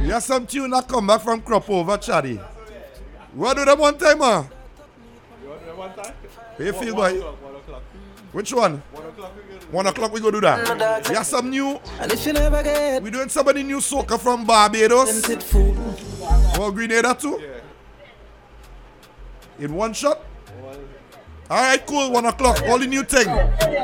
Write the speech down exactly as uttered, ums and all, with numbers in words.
We have some tune that come back from crop over, Chaddy. What do them one time, man? You want them one time? How you one, feel, one boy? O'clock, one o'clock. Which one? One o'clock we go do. One o'clock we go do that. We have some new. And if you never get We doing somebody new soca from Barbados. tempted fool, Or Grenada too. Yeah. In one shot. One. Alright, cool. One o'clock. All the new thing.